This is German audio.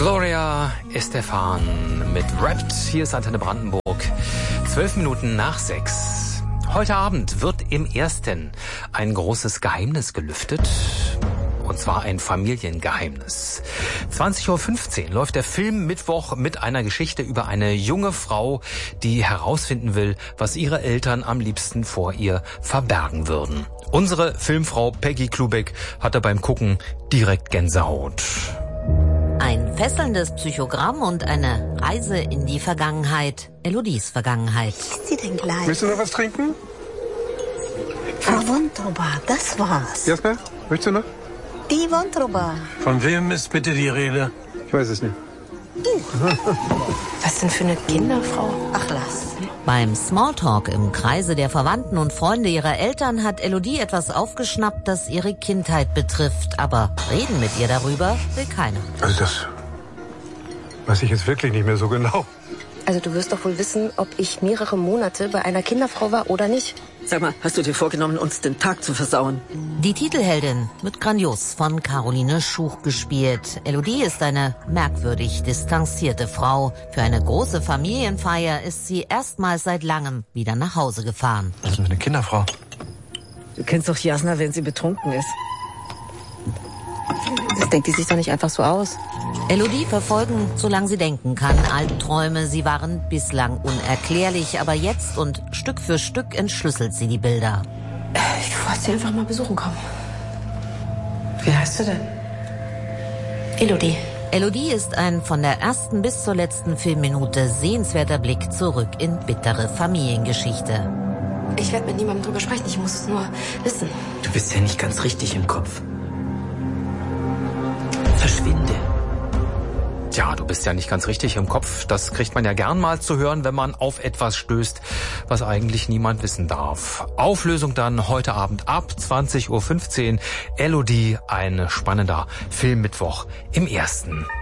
Gloria Estefan mit Wrapped. Hier ist Antenne Brandenburg. 12 Minuten nach 6. Heute Abend wird im Ersten ein großes Geheimnis gelüftet. Und zwar ein Familiengeheimnis. 20.15 Uhr läuft der Film Mittwoch mit einer Geschichte über eine junge Frau, die herausfinden will, was ihre Eltern am liebsten vor ihr verbergen würden. Unsere Filmfrau Peggy Klubeck hatte beim Gucken direkt Gänsehaut. Ein fesselndes Psychogramm und eine Reise in die Vergangenheit. Elodies Vergangenheit. Ist sie denn gleich? Willst du noch was trinken? Frau Wontroba, das war's. Jasper, möchtest du noch? Die Wontroba. Von wem ist bitte die Rede? Ich weiß es nicht. Was denn für eine Kinderfrau? Ach, lass. Beim Smalltalk im Kreise der Verwandten und Freunde ihrer Eltern hat Elodie etwas aufgeschnappt, das ihre Kindheit betrifft. Aber reden mit ihr darüber will keiner. Also das weiß ich jetzt wirklich nicht mehr so genau. Also du wirst doch wohl wissen, ob ich mehrere Monate bei einer Kinderfrau war oder nicht. Sag mal, hast du dir vorgenommen, uns den Tag zu versauen? Die Titelheldin wird grandios von Caroline Schuch gespielt. Elodie ist eine merkwürdig distanzierte Frau. Für eine große Familienfeier ist sie erstmals seit langem wieder nach Hause gefahren. Das ist eine Kinderfrau. Du kennst doch Jasna, wenn sie betrunken ist. Das denkt die sich doch nicht einfach so aus. Elodie verfolgen, solange sie denken kann, Albträume. Sie waren bislang unerklärlich, aber jetzt und Stück für Stück entschlüsselt sie die Bilder. Ich wollte sie einfach mal besuchen kommen. Wie heißt du denn? Elodie. Elodie ist ein von der ersten bis zur letzten Filmminute sehenswerter Blick zurück in bittere Familiengeschichte. Ich werde mit niemandem drüber sprechen, ich muss es nur wissen. Du bist ja nicht ganz richtig im Kopf. Verschwinde. Tja, du bist ja nicht ganz richtig im Kopf. Das kriegt man ja gern mal zu hören, wenn man auf etwas stößt, was eigentlich niemand wissen darf. Auflösung dann heute Abend ab 20.15 Uhr. Elodie, ein spannender Filmmittwoch im Ersten.